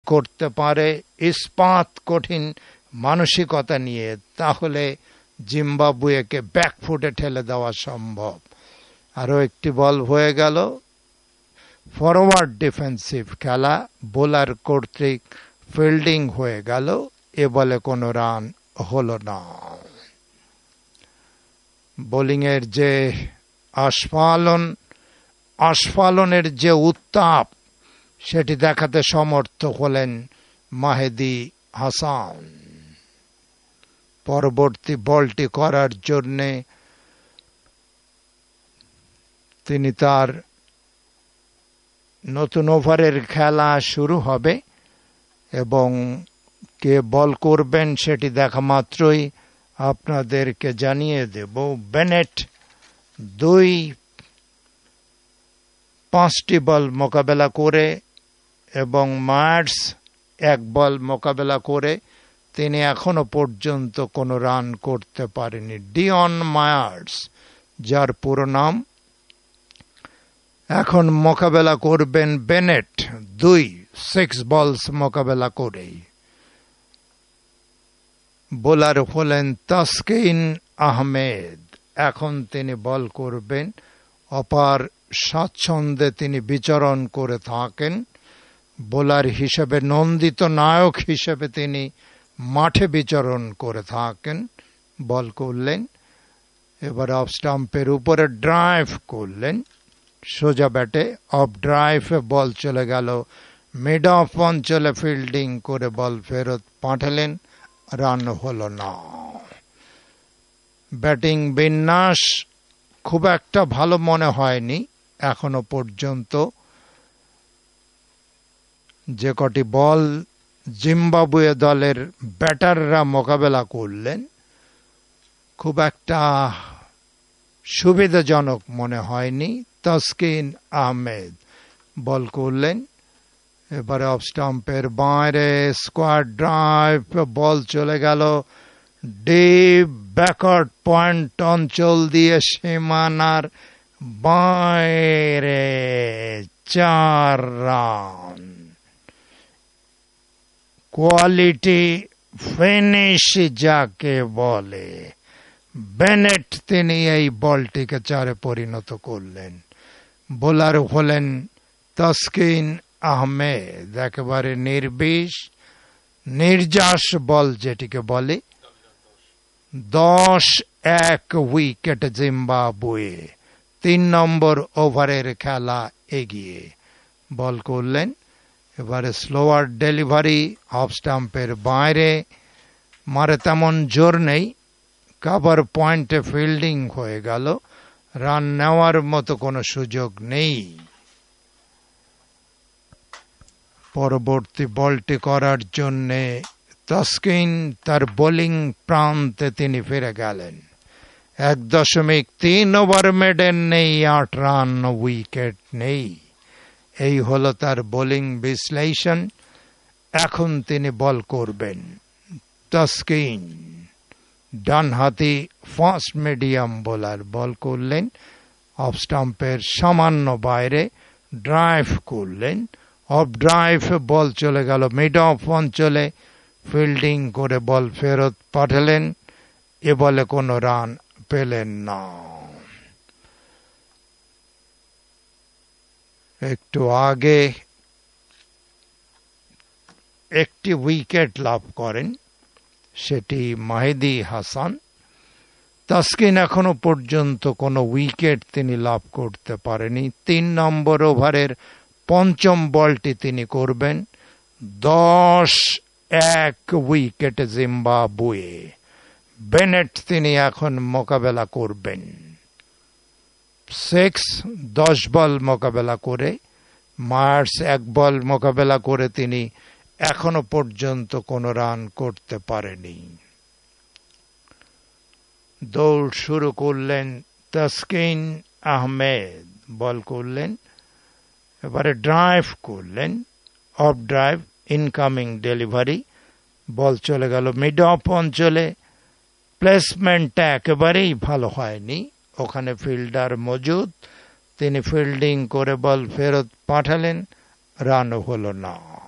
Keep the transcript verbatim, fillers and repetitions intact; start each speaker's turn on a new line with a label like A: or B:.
A: করতে পারে ইস্পাত কঠিন মানসিকতা নিয়ে, তাহলে জিম্বাবুয়েকে ব্যাকফুটে ঠেলে দেওয়া সম্ভব। আরও একটি বল হয়ে গেল, ফরওয়ার্ড ডিফেন্সিভ খেলা, বোলার কর্তৃক ফিল্ডিং হয়ে গেল, এ বলে কোনো রান হলো না। বোলিংয়ের যে আস্ফালন আস্ফালনের যে উত্তাপ সেটি দেখাতে সমর্থ হলেন মাহেদী হাসান। পরবর্তী বলটি করার জন্যে তিনি তার নতুন ওভারের খেলা শুরু হবে এবং কে বল করবেন সেটি দেখা মাত্রই আপনাদেরকে জানিয়ে দেব। বেনেট দুই পাঁচটি বল মোকাবেলা করে এবং মায়ার্স এক বল মোকাবেলা করে তিনি এখনো পর্যন্ত কোনো রান করতে পারেনি। ডিয়ন মায়ার্স, যার পুরো নাম, এখন মোকাবেলা করবেন বেনেট দুই সিক্স বলস মোকাবেলা করেই। বোলার হলেন তাসকিন আহমেদ, এখন তিনি বল করবেন। অপার স্বাচ্ছন্দ্যে তিনি বিচরণ করে থাকেন। বোলার হিসেবে নন্দিত নায়ক হিসেবে তিনি মাঠে বিচরণ করে থাকেন। বল করলেন, এবার অফ স্টাম্পের উপরে ড্রাইভ করলেন সোজা ব্যাটে। অফ ড্রাইভে বল চলে গেল মিড অফ অঞ্চলে, ফিল্ডিং করে বল ফেরত পাঠালেন, রান হলো না। ব্যাটিং বিন্যাস খুব একটা ভালো মনে হয়নি এখনো পর্যন্ত। যে কটি বল জিম্বাবুয়ে দলের ব্যাটাররা মোকাবেলা করলেন খুব একটা সুবিধাজনক মনে হয়নি। তাসকিন আহমেদ বল করলেন, এবারে অফ স্টাম্পের বাইরে স্কোয়ার ড্রাইভ, বল চলে গেল ডিপ ব্যাকওয়ার্ড পয়েন্ট অঞ্চল দিয়ে সীমানার বাইরে, চার রান। কোয়ালিটি ফিনিশ যাকে বলে, বেনেট তিনি এই বলটিকে চারে পরিণত করলেন। বোলার হলেন তাসকিন আহমেদ, একেবারে নির্বিষ নির্যাস বল যেটিকে বলে। দশ এক উইকেট জিম্বাবুয়ে, তিন নম্বর ওভারের খেলা এগিয়ে। বল করলেন, এবারে স্লোয়ার ডেলিভারি, অফ স্টাম্পের বাইরে, মারে তেমন জোর নেই, কাভার পয়েন্টে ফিল্ডিং হয়ে গেল, রান নেওয়ার মতো কোনো সুযোগ নেই। পরবর্তী বলটি করার জন্যে তাসকিন তার বোলিং প্রান্তে তিনি ফিরে গেলেন। এক দশমিক তিন ওভার মেডেন নেই, আট রান, উইকেট নেই। এই হলো তার বোলিং বিশ্লেষণ। এখন তিনি বল করবেন। তাসকিন ডানহাতি ফাস্ট মিডিয়াম বোলার, বল করলেন, অফ স্টাম্পের সামান্য বাইরে ড্রাইভ করলেন। অফ ড্রাইভ বল চলে গেল মিড অফ অঞ্চলে, ফিল্ডিং করে বল ফেরত পাঠালেন, এ বলে কোনো রান পেলেন না। একটু আগে একটি উইকেট লাভ করেন, সেটি মাহেদী হাসান। তাসকিন এখনো পর্যন্ত কোনো উইকেট তিনি লাভ করতে পারেনি। তিন নম্বর ওভারের পঞ্চম বলটি তিনি করবেন। দশ এক উইকেট জিম্বাবুয়ে। বেনেট তিনি এখন মোকাবেলা করবেন। সিক্স দশ বল মোকাবেলা করে, মায়ার্স এক বল মোকাবেলা করে তিনি এখনো পর্যন্ত কোনো রান করতে পারেনি। দৌড় শুরু করলেন তাসকিন আহমেদ, বল করলেন, এবারে ড্রাইভ করলেন, অফ ড্রাইভ, ইনকামিং ডেলিভারি, বল চলে গেল মিড অফ অঞ্চলে। প্লেসমেন্টটা একেবারেই ভালো হয়নি, ওখানে ফিল্ডার মজুদ, তিনি ফিল্ডিং করে বল ফেরত পাঠালেন, রানও হলো না।